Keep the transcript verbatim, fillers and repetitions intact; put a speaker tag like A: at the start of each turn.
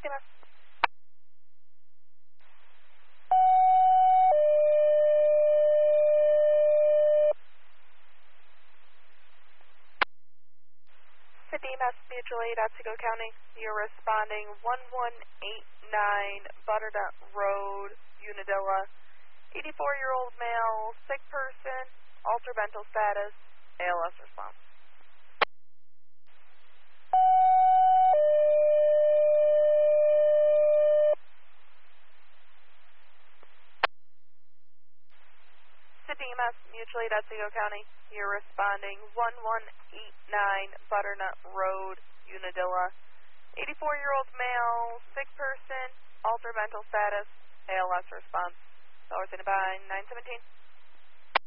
A: Fatima. City Mass Mutual Aid, Otsego County. You're responding one one eight nine Butternut Road, Unadilla. eighty-four-year-old male, sick person, altered mental status, A L S response. City Mass Mutual Aid, Otsego County. You're responding one one eight nine Butternut Road, Unadilla. eighty-four-year-old male, sick person, altered mental status, A L S response. Dollar by nine seventeen.